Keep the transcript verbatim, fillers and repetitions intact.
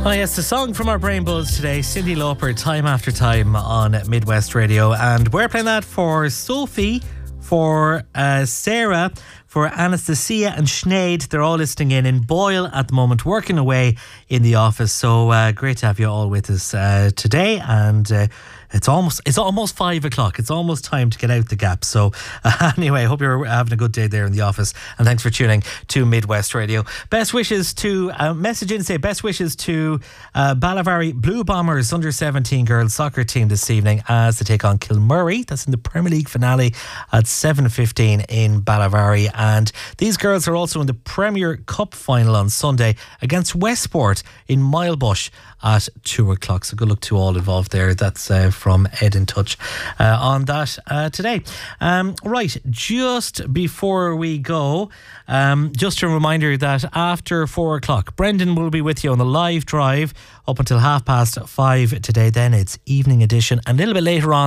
Oh yes, the song from our Brain Buzz today, Cyndi Lauper, Time After Time on Midwest Radio. And we're playing that for Sophie, for uh, Sarah, for Anastasia and Sinead. They're all listening in in Boyle at the moment, working away in the office. So uh, great to have you all with us uh, today. And uh, it's almost it's almost five o'clock. It's almost time to get out the gap. So uh, anyway, I hope you're having a good day there in the office. And thanks for tuning to Midwest Radio. Best wishes to, uh, message in, say best wishes to uh, Ballavari Blue Bombers under seventeen girls soccer team this evening as they take on Kilmurray. That's in the Premier League finale at seven fifteen in Ballavari. And these girls are also in the Premier Cup final on Sunday against Westport in Milebush at two o'clock. So good luck to all involved there. That's uh, from Ed in Touch uh, on that uh, today. Um, right, just before we go, um, just a reminder that after four o'clock, Brendan will be with you on the live drive up until half past five today. Then it's evening edition, and a little bit later on